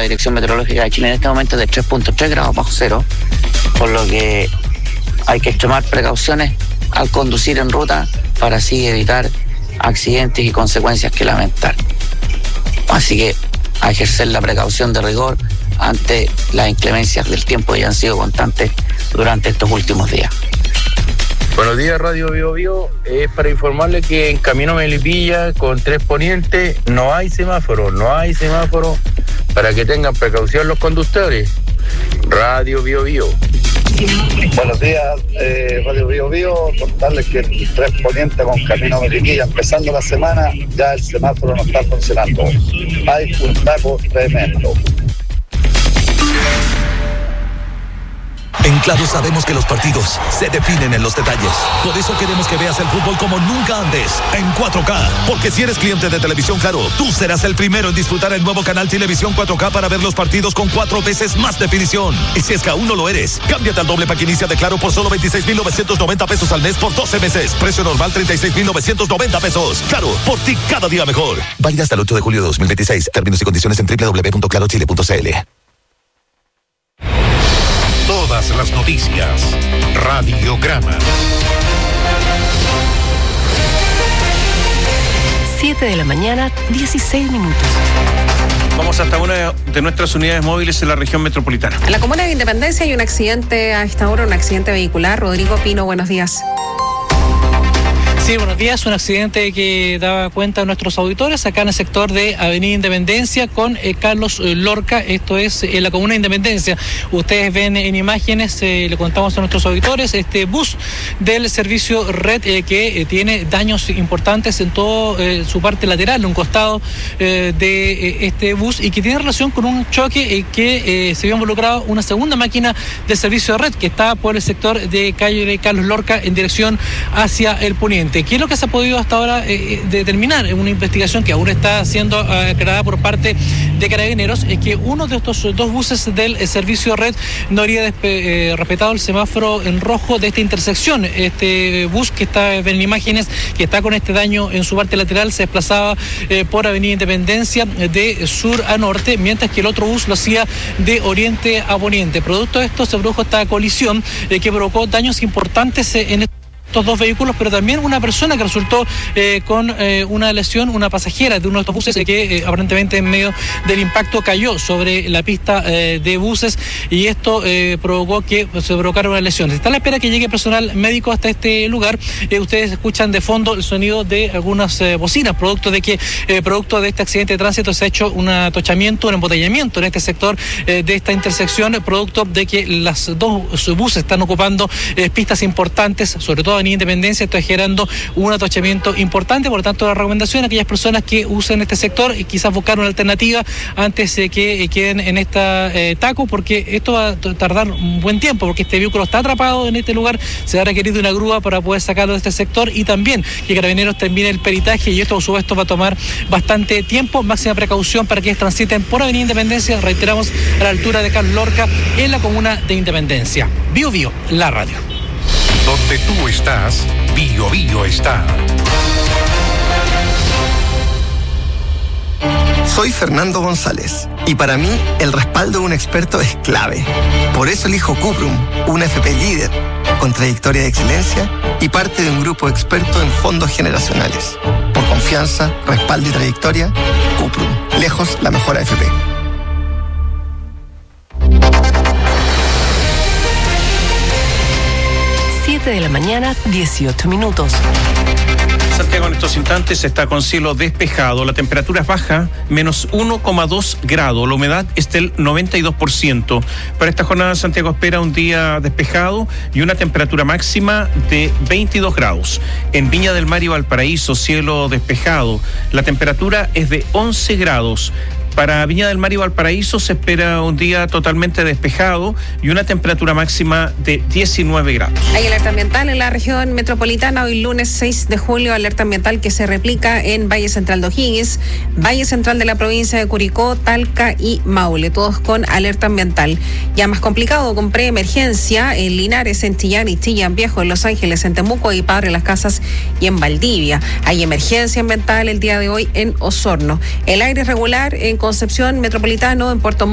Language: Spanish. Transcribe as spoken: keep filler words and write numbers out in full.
Dirección Meteorológica de Chile en este momento es de tres punto tres grados bajo cero, por lo que hay que extremar precauciones al conducir en ruta para así evitar accidentes y consecuencias que lamentar. Así que a ejercer la precaución de rigor ante las inclemencias del tiempo que han sido constantes durante estos últimos días. Buenos días, Radio Bio Bio. Es para informarle que en Camino Melipilla con Tres Poniente no hay semáforo, no hay semáforo, para que tengan precaución los conductores. Radio Bio Bio. Buenos días, eh, Radio Bio Bio. Contarles que el Tres Poniente con Camino Melipilla, empezando la semana, ya el semáforo no está funcionando. Hay un taco tremendo. En Claro sabemos que los partidos se definen en los detalles. Por eso queremos que veas el fútbol como nunca antes, en cuatro K. Porque si eres cliente de Televisión Claro, tú serás el primero en disfrutar el nuevo canal Televisión cuatro K para ver los partidos con cuatro veces más definición. Y si es que aún no lo eres, cámbiate al doble pack inicia de Claro por solo veintiséis mil novecientos noventa pesos al mes por doce meses. Precio normal treinta y seis mil novecientos noventa pesos. Claro, por ti cada día mejor. Válida hasta el ocho de julio de dos mil veintiséis. Términos y condiciones en doble u doble u doble u punto claro chile punto c l. Todas las noticias. Radiograma. siete de la mañana, dieciséis minutos. Vamos hasta una de nuestras unidades móviles en la región metropolitana. En la comuna de Independencia hay un accidente a esta hora, un accidente vehicular. Rodrigo Pino, buenos días. Sí, buenos días. Un accidente que daba cuenta a nuestros auditores acá en el sector de Avenida Independencia con eh, Carlos eh, Lorca. Esto es en eh, la comuna de Independencia. Ustedes ven en imágenes, eh, le contamos a nuestros auditores, este bus del servicio Red eh, que eh, tiene daños importantes en toda eh, su parte lateral, un costado eh, de eh, este bus, y que tiene relación con un choque eh, que eh, se vio involucrado una segunda máquina del servicio Red que está por el sector de calle Carlos Lorca en dirección hacia el poniente. ¿Qué es lo que se ha podido hasta ahora eh, determinar en una investigación que aún está siendo eh, creada por parte de Carabineros? Es que uno de estos dos buses del eh, servicio Red no habría despe- eh, respetado el semáforo en rojo de esta intersección. Este bus que está en imágenes, que está con este daño en su parte lateral, se desplazaba eh, por Avenida Independencia de sur a norte, mientras que el otro bus lo hacía de oriente a poniente. Producto de esto se produjo esta colisión eh, que provocó daños importantes eh, en estos dos vehículos, pero también una persona que resultó eh, con eh, una lesión, una pasajera de uno de estos buses eh, que eh, aparentemente en medio del impacto cayó sobre la pista eh, de buses, y esto eh, provocó que se provocaron unas lesiones. Está a la espera que llegue personal médico hasta este lugar. Eh, ustedes escuchan de fondo el sonido de algunas eh, bocinas, producto de que eh, producto de este accidente de tránsito se ha hecho un atochamiento, un embotellamiento en este sector eh, de esta intersección, producto de que las dos buses están ocupando eh, pistas importantes, sobre todo en Independencia. Esto es generando un atochamiento importante. Por lo tanto, la recomendación a aquellas personas que usen este sector y quizás buscar una alternativa antes de que queden en esta eh, taco, porque esto va a tardar un buen tiempo, porque este vehículo está atrapado en este lugar. Se ha requerido una grúa para poder sacarlo de este sector, y también que Carabineros termine el peritaje, y esto por supuesto va a tomar bastante tiempo. Máxima precaución para que transiten por Avenida Independencia, reiteramos, a la altura de Carlos Lorca en la comuna de Independencia. Bio Bio, la radio. Donde tú estás, Bio Bio está. Soy Fernando González, y para mí el respaldo de un experto es clave. Por eso elijo Cuprum, una F P líder, con trayectoria de excelencia y parte de un grupo experto en fondos generacionales. Por confianza, respaldo y trayectoria, Cuprum, lejos la mejor A F P. siete de la mañana, dieciocho minutos. Santiago en estos instantes está con cielo despejado, la temperatura es baja, menos uno coma dos grados, la humedad es del noventa y dos por ciento. Para esta jornada Santiago espera un día despejado y una temperatura máxima de veintidós grados. En Viña del Mar y Valparaíso, cielo despejado, la temperatura es de once grados. Para Viña del Mar y Valparaíso se espera un día totalmente despejado y una temperatura máxima de diecinueve grados. Hay alerta ambiental en la región metropolitana hoy lunes seis de julio, alerta ambiental que se replica en Valle Central de O'Higgins, Valle Central de la provincia de Curicó, Talca y Maule, todos con alerta ambiental. Ya más complicado, con preemergencia en Linares, en Chillán y Chillán Viejo, en Los Ángeles, en Temuco y Padre Las Casas y en Valdivia. Hay emergencia ambiental el día de hoy en Osorno. El aire irregular en Concepción Metropolitano, en Puerto